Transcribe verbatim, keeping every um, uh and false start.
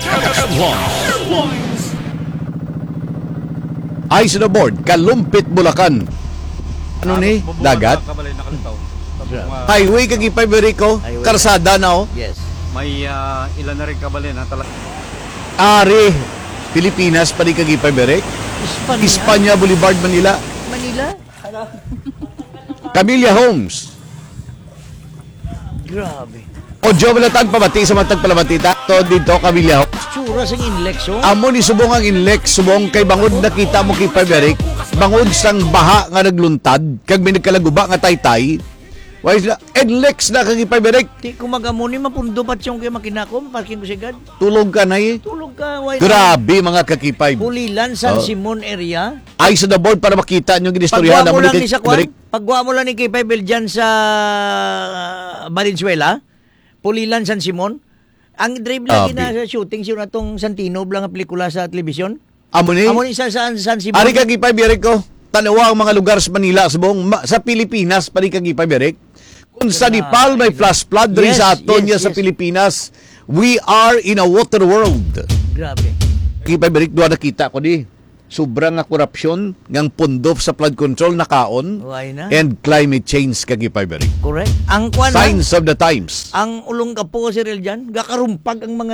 Ice on the board, Kalumpit, Bulacan. Ano ni? Dagat? Highway kag Ipay-Berico, karsada na oh. Yes. May uh, ilan na rin kabalin ha talaga. Ari, Pilipinas, pa rin kag Ipay-Beric. Espanya. Espanya, Boulevard, Manila. Manila? Camilla Homes. Grabe. O Joe Malatag pabati sa matag palabatita. To dito, Camilla Homes. Tsura sang inlex, oh. Amo ni subong ang inlex, subong kay bangod nakita mo kay Ipay-Beric. Bangod sang baha nga nagluntad, kag may nagkalaguba nga taytay. Why is na? Inlex na kag Ipay-Beric. Di ko magamuni, mapundo pa siyang kay makinakom, parking ko sigad. Tulog ka na eh. Tulog ka, why Grabe mga kakipay. Pulilan, San Oh. Simon area. Ice on the board para makita nyo ginistoryahan. Pagwa mo Amo ni lang kay ni sa Ipay-Beric. Kwan, pagwa mo lang ni kay Paibel dyan sa uh, Valenzuela, Pulilan, San Simon. Ang drive Ah, lagi na sa shooting siya na itong Santino, blang pelikula sa telebisyon. Amo ni? Amo ni sa San, San Simon. Ari kag Ipay-Beric ko. Tanawa ang mga lugar sa Manila, sa buong, ma- sa Pilipinas, pari kag Ipay-Beric. Kung sa Nepal may flash flood, diri Yes, sa aton yes, niya sa yes. Pilipinas, we are in a water world. Grabe. Ipay-Beric, doon nakita ko di. Sobrang nga korupsyon, ngang pondo sa flood control na kaon, Why na? and climate change kag Ipay-Beric. Correct. Ang kwan, Signs of the times. ang ulong ka po si Real dyan, gakarumpag ang mga